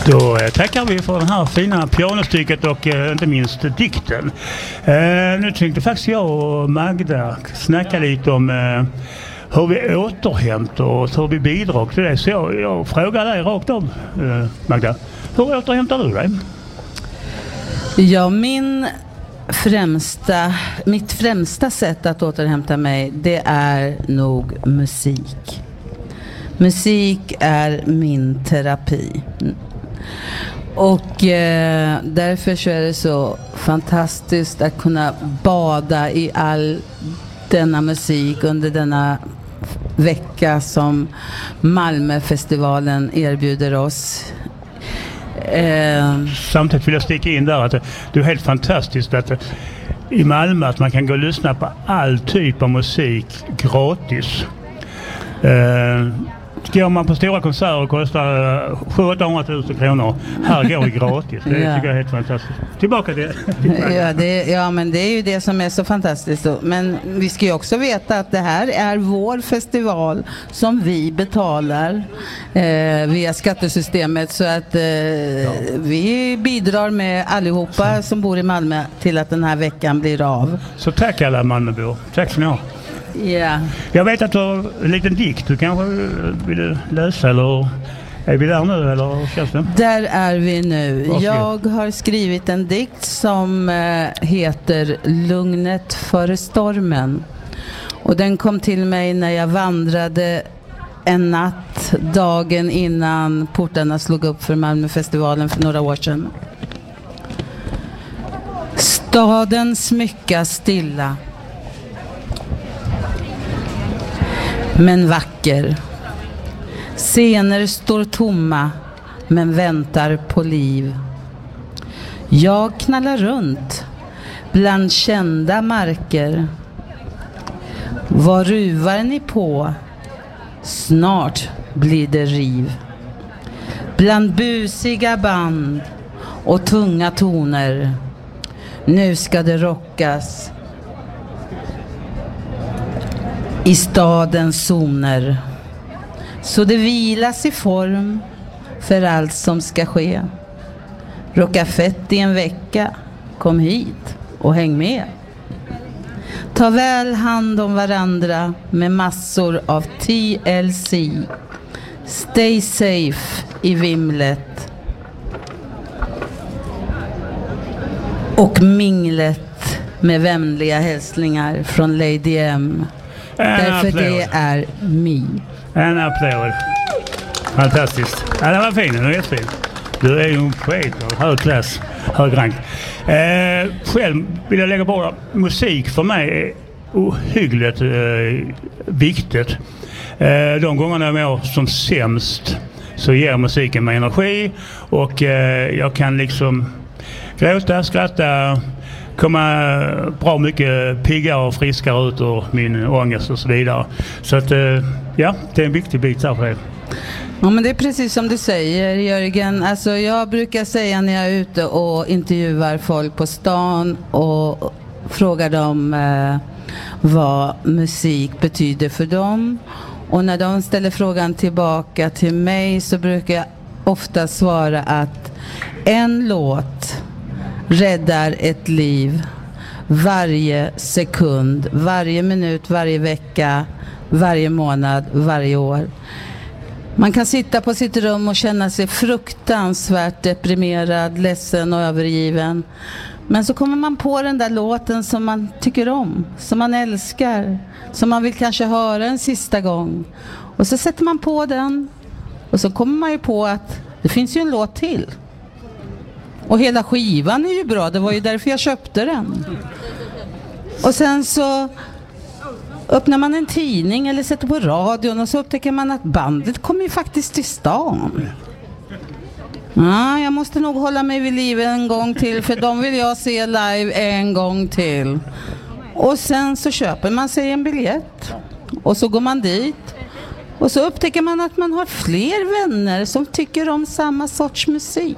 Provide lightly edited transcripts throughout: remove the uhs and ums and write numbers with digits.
Då tackar vi för det här fina pianostycket och inte minst dikten. Nu tänkte faktiskt jag och Magda snacka lite om hur vi återhämtar oss, hur vi bidrar till det. Så jag frågar dig rakt av, Magda. Hur återhämtar du dig? Ja, mitt främsta sätt att återhämta mig, det är nog musik. Musik är min terapi. Och därför så är det så fantastiskt att kunna bada i all denna musik under denna vecka som Malmöfestivalen erbjuder oss. Samtidigt vill jag sticka in där att det är helt fantastiskt att i Malmö att man kan gå och lyssna på all typ av musik gratis. Går man på stora konserter kostar 700 000 kronor. Här går det gratis. Det tycker jag är helt fantastiskt. Tillbaka till men det är ju det som är så fantastiskt. Men vi ska ju också veta att det här är vår festival som vi betalar via skattesystemet. Så att vi bidrar med allihopa som bor i Malmö till att den här veckan blir av. Så tack alla Malmöbor. Tack så mycket. Yeah. Jag vet att du har en liten dikt. Du kanske vill läsa, eller är vi där nu, eller känns det? Där är vi nu. Varsågod. Jag har skrivit en dikt som heter Lugnet före stormen. Och den kom till mig när jag vandrade en natt dagen innan portarna slog upp för Malmöfestivalen för några år sedan. Staden smyckas stilla, men vacker. Scener står tomma, men väntar på liv. Jag knallar runt bland kända marker. Vad ruvar ni på? Snart blir det riv. Bland busiga band och tunga toner. Nu ska det rockas i stadens zoner, så det vilas i form för allt som ska ske. Rocka fett i en vecka, kom hit och häng med. Ta väl hand om varandra med massor av TLC. Stay safe i vimlet och minglet med vänliga hälsningar från Lady M. Därför det är me. En applåd. Fantastiskt. Ja, det var fin. Det var jättefin. Du är ju en poet av hög klass, hög rank. Själv vill jag lägga på musik för mig är ohyggligt viktigt. De gångerna jag mår som sämst så ger musiken mig energi och jag kan liksom gråta, skratta, komma bra mycket piggare och friskare ut ur min ångest och så vidare. Så att ja, det är en viktig bit här för det. Ja, men det är precis som du säger, Jörgen. Alltså, jag brukar säga när jag är ute och intervjuar folk på stan och frågar dem vad musik betyder för dem. Och när de ställer frågan tillbaka till mig så brukar jag ofta svara att en låt räddar ett liv varje sekund, varje minut, varje vecka, varje månad, varje år. Man kan sitta på sitt rum och känna sig fruktansvärt deprimerad, ledsen och övergiven. Men så kommer man på den där låten som man tycker om, som man älskar, som man vill kanske höra en sista gång. Och så sätter man på den och så kommer man ju på att det finns ju en låt till. Och hela skivan är ju bra, det var ju därför jag köpte den. Och sen så öppnar man en tidning eller sätter på radion och så upptäcker man att bandet kommer ju faktiskt till stan. Ja, jag måste nog hålla mig vid liv en gång till, för de vill jag se live en gång till. Och sen så köper man sig en biljett och så går man dit. Och så upptäcker man att man har fler vänner som tycker om samma sorts musik.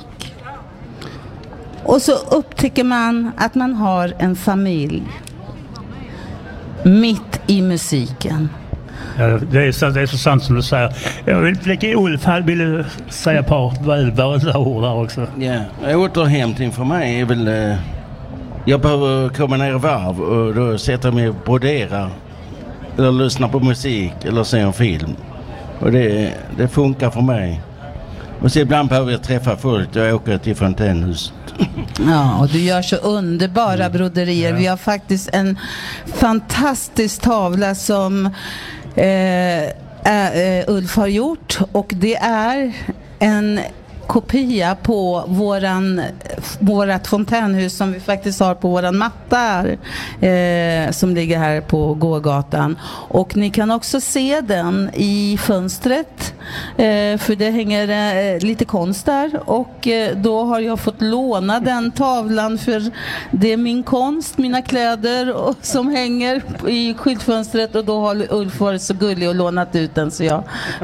Och så upptäcker man att man har en familj mitt i musiken. Ja, det är så sant som du säger. Jag vill flika Ulf här ville säga ett par välvalda ord där också. Ja, återhämtning för mig är väl... jag behöver komma ner i varv och då sätter jag mig och broderar. Eller lyssna på musik eller se en film. Och det funkar för mig. Och så ibland behöver jag träffa folk och åka till Fontänhuset. Ja, och du gör så underbara broderier. Vi har faktiskt en fantastisk tavla som Ulf har gjort. Och det är en kopia på vårat fontänhus som vi faktiskt har på våran matta här, som ligger här på gågatan. Och ni kan också se den i fönstret, för det hänger lite konst där, och då har jag fått låna den tavlan, för det är min konst, mina kläder som hänger i skyltfönstret, och då har Ulf varit så gullig och lånat ut den, så jag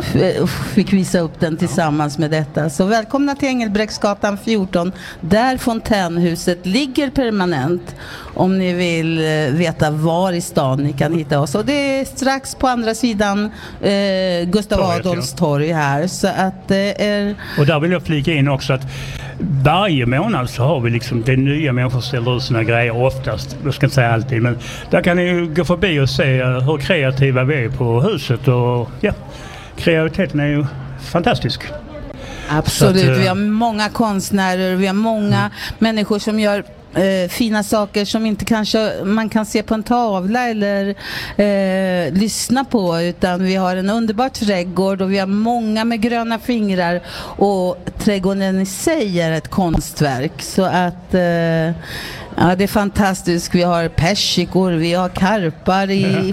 fick visa upp den tillsammans med detta. Så välkomna till Engelbrektsgatan 14, där fontänhuset ligger permanent, om ni vill veta var i stan ni kan hitta oss. Och det är strax på andra sidan Gustav Adolfs torg här. Så att det är... Och där vill jag flika in också att varje månad så har vi liksom det nya människor ställer ut sina grejer oftast. Jag ska inte säga alltid, men där kan ni gå förbi och se hur kreativa vi är på huset. Och ja, kreativiteten är ju fantastisk. Absolut, vi har många konstnärer, vi har många människor som gör fina saker som inte kanske man kan se på en tavla eller lyssna på, utan vi har en underbar trädgård och vi har många med gröna fingrar, och trädgården i sig är ett konstverk, så att ja, det är fantastiskt. Vi har persikor, vi har karpar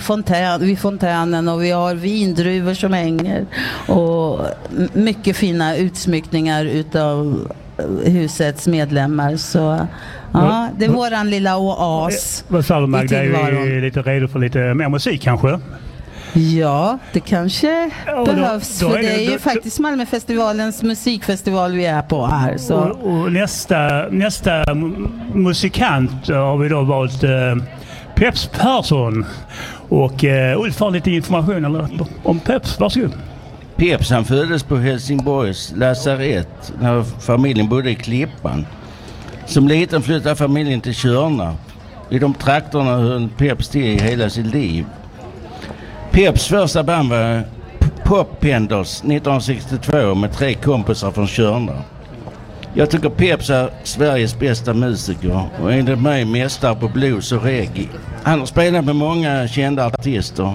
vid fontänen, och vi har vindruvor som hänger, och mycket fina utsmyckningar utav husets medlemmar. Så ja, det är våran lilla oas. Vad sa du, Magda? Är vi lite redo för lite mer musik kanske? Ja, det kanske behövs, för det är ju faktiskt Malmöfestivalens musikfestival vi är på här. Så. Och nästa musikant har vi då valt Peps Persson. Och Ulf har lite information om Peps, varsågod. Peps, han föddes på Helsingborgs lasarett när familjen bodde i Klippan. Som liten flyttade familjen till Tjörna. I de trakterna höll Peps till hela sitt liv. Peps första band var Pop Pendles 1962 med 3 kompisar från Tjörna. Jag tycker Peps är Sveriges bästa musiker och enligt mig mästare på blues och reggae. Han har spelat med många kända artister.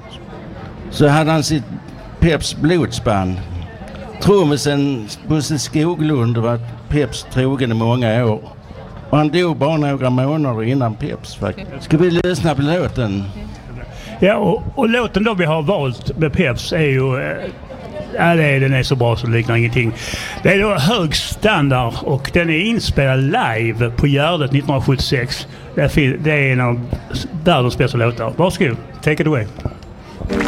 Så hade han sitt Peps blodsband. Trummisen Bosse Skoglund var Peps trogen i många år. Och han dog bara några månader innan Peps faktiskt. Ska vi lyssna på låten? Ja, och låten då vi har valt med Peps är ju... den är så bra så det liknar ingenting. Det är då hög standard och den är inspelad live på Gärdet 1976. Det är en av världens bästa låtar. Varsågod, take it away.